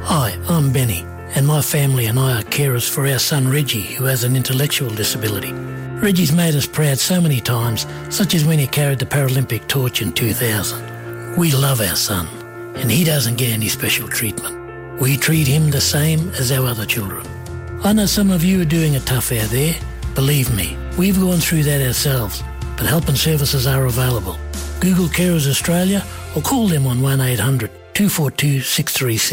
Hi, I'm Benny, and my family and I are carers for our son Reggie, who has an intellectual disability. Reggie's made us proud so many times, such as when he carried the Paralympic torch in 2000. We love our son, and he doesn't get any special treatment. We treat him the same as our other children. I know some of you are doing it tough out there. Believe me, we've gone through that ourselves, but help and services are available. Google Carers Australia or call them on 1800 242 636.